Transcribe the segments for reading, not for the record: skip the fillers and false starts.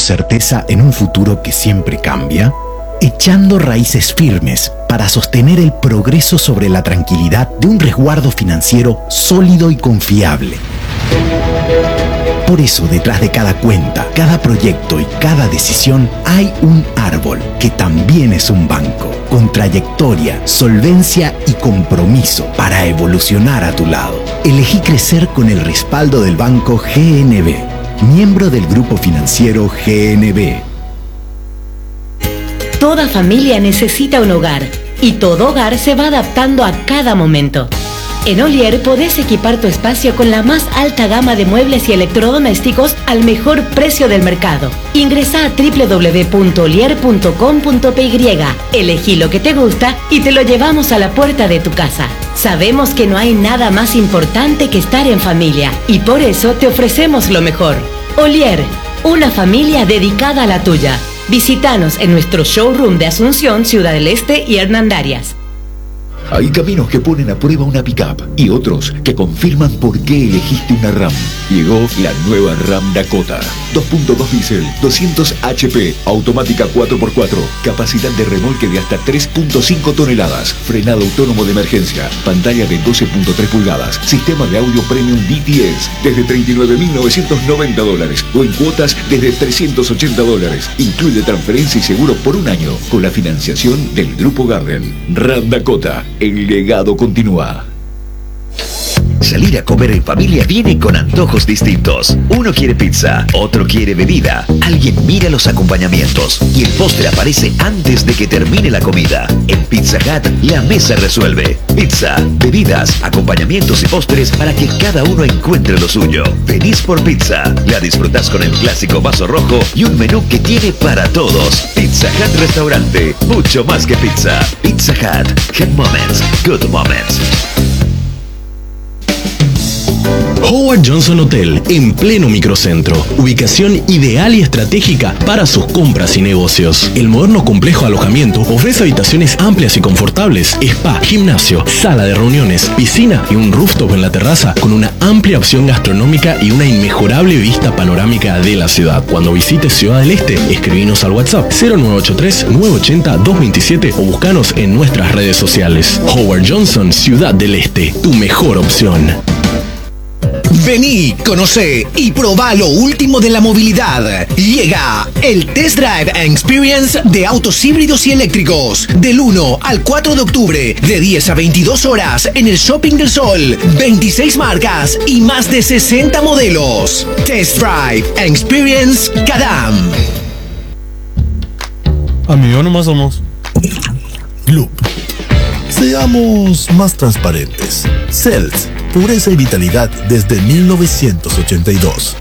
certeza en un futuro que siempre cambia? Echando raíces firmes para sostener el progreso sobre la tranquilidad de un resguardo financiero sólido y confiable. Por eso, detrás de cada cuenta, cada proyecto y cada decisión hay un árbol que también es un banco, con trayectoria, solvencia y compromiso para evolucionar a tu lado. Elegí crecer con el respaldo del banco GNB, miembro del grupo financiero GNB. Toda familia necesita un hogar y todo hogar se va adaptando a cada momento. En Olier podés equipar tu espacio con la más alta gama de muebles y electrodomésticos al mejor precio del mercado. Ingresá a www.olier.com.py, elegí lo que te gusta y te lo llevamos a la puerta de tu casa. Sabemos que no hay nada más importante que estar en familia y por eso te ofrecemos lo mejor. Olier, una familia dedicada a la tuya. Visítanos en nuestro showroom de Asunción, Ciudad del Este y Hernandarias. Hay caminos que ponen a prueba una pick-up y otros que confirman por qué elegiste una RAM. Llegó la nueva RAM Dakota. 2.2 diésel, 200 HP, automática 4x4, capacidad de remolque de hasta 3.5 toneladas, frenado autónomo de emergencia, pantalla de 12.3 pulgadas, sistema de audio premium DTS, desde $39.990 o en cuotas desde $380. Incluye transferencia y seguro por un año con la financiación del Grupo Garden. RAM Dakota. El legado continúa. Salir a comer en familia viene con antojos distintos. Uno quiere pizza, otro quiere bebida, alguien mira los acompañamientos y el postre aparece antes de que termine la comida. En Pizza Hut, la mesa resuelve. Pizza, bebidas, acompañamientos y postres para que cada uno encuentre lo suyo. Venís por pizza, la disfrutás con el clásico vaso rojo y un menú que tiene para todos. Pizza Hut Restaurante, mucho más que pizza. Pizza Hut, good moments, good moments. Howard Johnson Hotel, en pleno microcentro. Ubicación ideal y estratégica para sus compras y negocios. El moderno complejo alojamiento ofrece habitaciones amplias y confortables, spa, gimnasio, sala de reuniones, piscina y un rooftop en la terraza con una amplia opción gastronómica y una inmejorable vista panorámica de la ciudad. Cuando visites Ciudad del Este, escribinos al WhatsApp 0983-980-227 o buscanos en nuestras redes sociales. Howard Johnson, Ciudad del Este, tu mejor opción. Vení, conocé y probá lo último de la movilidad. Llega el Test Drive and Experience de autos híbridos y eléctricos. Del 1 al 4 de octubre, de 10 a 22 horas en el Shopping del Sol. 26 marcas y más de 60 modelos. Test Drive and Experience Cadam. Amigo, nomás somos Loop. Seamos más transparentes. Cells, pureza y vitalidad desde 1982.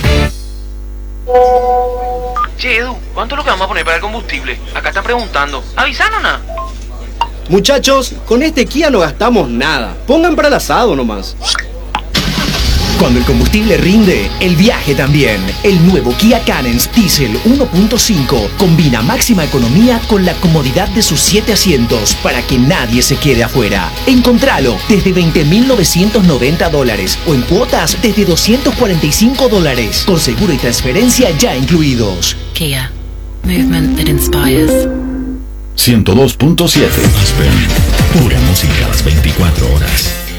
Che, Edu, ¿cuánto es lo que vamos a poner para el combustible? Acá están preguntando. ¿Avisaron nada? Muchachos, con este Kia no gastamos nada. Pongan para el asado nomás. Cuando el combustible rinde, el viaje también. El nuevo Kia Canens Diesel 1.5 combina máxima economía con la comodidad de sus 7 asientos para que nadie se quede afuera. Encontralo desde $20.990 o en cuotas desde $245 con seguro y transferencia ya incluidos. Kia, movement that inspires. 102.7 Aspen, pura música las 24 horas.